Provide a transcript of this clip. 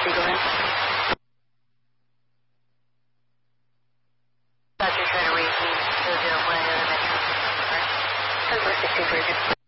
Copy, go ahead. Roger, try to reach me, 001, 10 4 60, very good.